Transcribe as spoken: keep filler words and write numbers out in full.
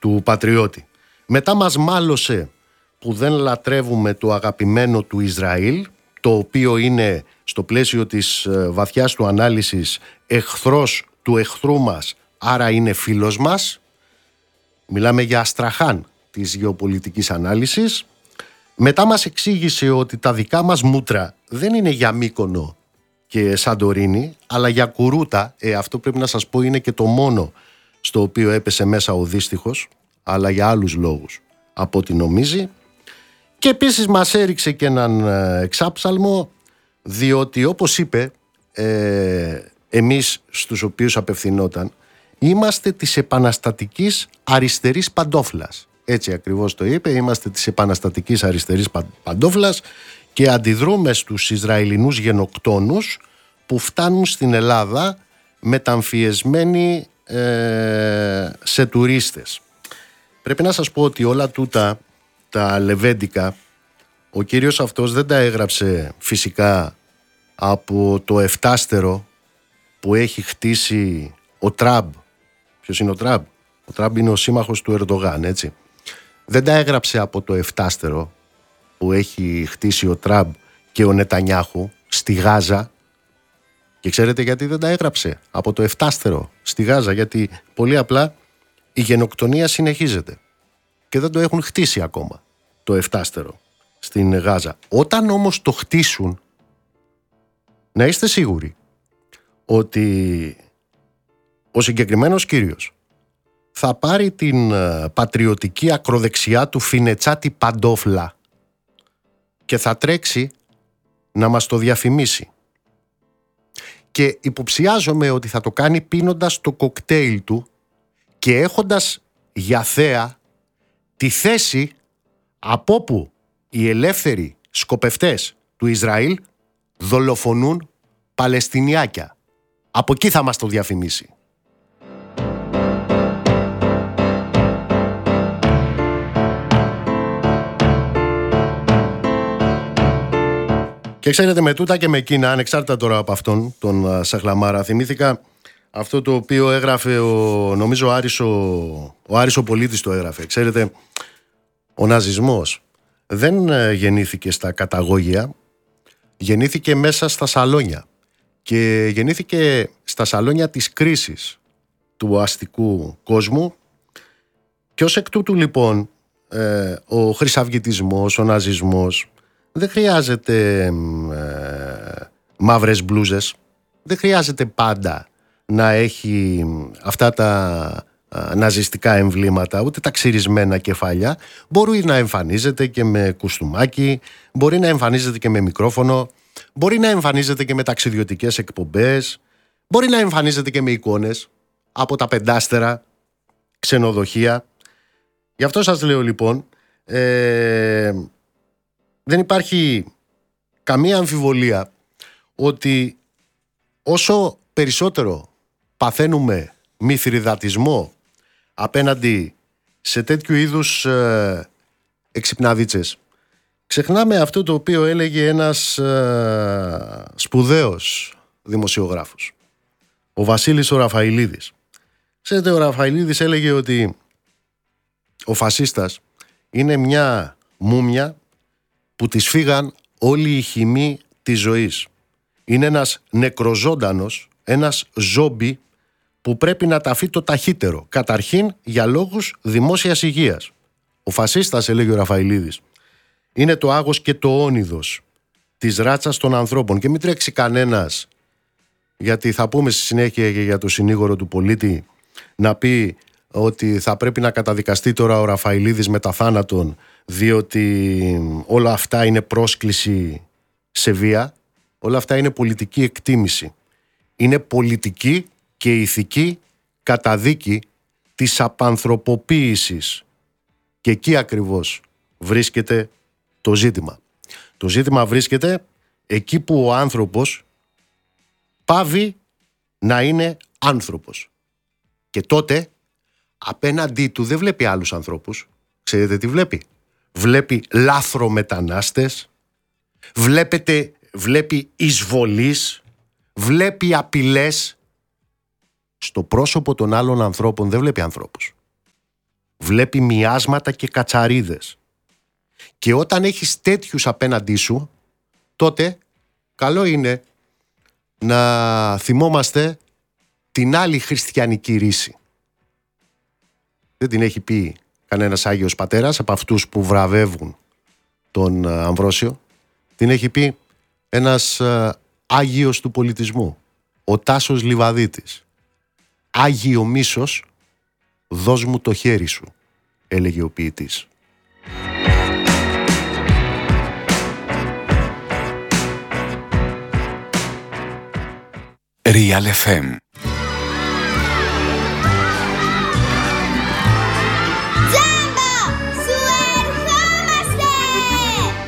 του πατριώτη. Μετά μας μάλωσε που δεν λατρεύουμε το αγαπημένο του Ισραήλ, το οποίο είναι στο πλαίσιο της βαθιάς του ανάλυσης εχθρός του εχθρού μας, άρα είναι φίλος μας. Μιλάμε για Αστραχάν της γεωπολιτικής ανάλυσης. Μετά μας εξήγησε ότι τα δικά μας μούτρα δεν είναι για Μύκονο και Σαντορίνη, αλλά για Κουρούτα. Ε, αυτό πρέπει να σας πω είναι και το μόνο στο οποίο έπεσε μέσα ο δύστιχος, αλλά για άλλους λόγους από ό,τι νομίζει. Και επίσης μας έριξε και έναν εξάψαλμο, διότι όπως είπε, ε, εμείς στους οποίους απευθυνόταν, είμαστε της επαναστατικής αριστερής παντόφλας. Έτσι ακριβώς το είπε, είμαστε της επαναστατικής αριστερής παντόφλας και αντιδρούμε στους Ισραηλινούς γενοκτόνους που φτάνουν στην Ελλάδα μεταμφιεσμένοι ε, σε τουρίστες. Πρέπει να σας πω ότι όλα τούτα τα λεβέντικα ο κύριος αυτός δεν τα έγραψε φυσικά από το εφτάστερο που έχει χτίσει ο Τραμπ. Ποιος είναι ο Τραμπ? Ο Τραμπ είναι ο σύμμαχος του Ερντογάν, έτσι. Δεν τα έγραψε από το εφτάστερο που έχει χτίσει ο Τραμπ και ο Νετανιάχου στη Γάζα. Και ξέρετε γιατί δεν τα έγραψε από το εφτάστερο στη Γάζα? Γιατί πολύ απλά η γενοκτονία συνεχίζεται και δεν το έχουν χτίσει ακόμα το εφτάστερο στην Γάζα. Όταν όμως το χτίσουν, να είστε σίγουροι ότι ο συγκεκριμένος κύριος θα πάρει την πατριωτική ακροδεξιά του φινετσάτη παντόφλα και θα τρέξει να μας το διαφημίσει. Και υποψιάζομαι ότι θα το κάνει πίνοντας το κοκτέιλ του και έχοντας για θέα τη θέση από όπου οι ελεύθεροι σκοπευτές του Ισραήλ δολοφονούν Παλαιστινιάκια. Από εκεί θα μας το διαφημίσει. Και ξέρετε, με τούτα και με εκείνα, ανεξάρτητα τώρα από αυτόν τον Σαχλαμάρα, θυμήθηκα αυτό το οποίο έγραφε ο, νομίζω ο Άρης ο, ο Άρης ο Πολίτης το έγραφε. Ξέρετε, ο ναζισμός δεν γεννήθηκε στα καταγόγια, γεννήθηκε μέσα στα σαλόνια και γεννήθηκε στα σαλόνια της κρίσης του αστικού κόσμου και ως εκ τούτου λοιπόν ε, ο χρυσαυγητισμός, ο ναζισμός δεν χρειάζεται ε, μαύρες μπλούζες, δεν χρειάζεται πάντα να έχει αυτά τα ναζιστικά εμβλήματα, ούτε τα ξυρισμένα κεφάλια. Μπορεί να εμφανίζεται και με κουστούμάκι, μπορεί να εμφανίζεται και με μικρόφωνο, μπορεί να εμφανίζεται και με ταξιδιωτικές εκπομπές, μπορεί να εμφανίζεται και με εικόνες από τα πεντάστερα ξενοδοχεία. Γι' αυτό σας λέω λοιπόν, ε, δεν υπάρχει καμία αμφιβολία ότι όσο περισσότερο παθαίνουμε μυθριδατισμό απέναντι σε τέτοιου είδους ε, εξυπναδίτσες, ξεχνάμε αυτό το οποίο έλεγε ένας ε, σπουδαίος δημοσιογράφος, ο Βασίλης ο Ραφαηλίδης. Ξέρετε, ο Ραφαηλίδης έλεγε ότι ο φασίστας είναι μια μούμια που της φύγαν όλοι οι χυμοί της ζωής. Είναι ένας νεκροζώντανος, ένας ζόμπι που πρέπει να ταφεί το ταχύτερο. Καταρχήν για λόγους δημόσιας υγείας. Ο φασίστας, έλεγε ο Ραφαηλίδης, είναι το άγος και το όνειδος της ράτσας των ανθρώπων. Και μην τρέξει κανένας, γιατί θα πούμε στη συνέχεια και για το συνήγορο του πολίτη, να πει ότι θα πρέπει να καταδικαστεί τώρα ο Ραφαηλίδης μετά θάνατον, διότι όλα αυτά είναι πρόσκληση σε βία. Όλα αυτά είναι πολιτική εκτίμηση. Είναι πολιτική και ηθική καταδίκη της απανθρωποποίησης. Και εκεί ακριβώς βρίσκεται το ζήτημα. Το ζήτημα βρίσκεται εκεί που ο άνθρωπος πάβει να είναι άνθρωπος. Και τότε απέναντί του δεν βλέπει άλλους ανθρώπους. Ξέρετε τι βλέπει? Βλέπει λάθρομετανάστες, βλέπετε, βλέπει εισβολείς, βλέπει απειλές. Στο πρόσωπο των άλλων ανθρώπων δεν βλέπει ανθρώπους. βλέπει μοιάσματα και κατσαρίδες. Και όταν έχεις τέτοιους απέναντί σου, τότε καλό είναι να θυμόμαστε την άλλη χριστιανική ρίση. Δεν την έχει πει κανένας Άγιος Πατέρας από αυτούς που βραβεύουν τον Αμβρόσιο. Την έχει πει ένας Άγιος του πολιτισμού, ο Τάσος Λιβαδίτης. «Άγιο μίσος, δώσ' μου το χέρι σου», έλεγε ο ποιητής. Real εφ εμ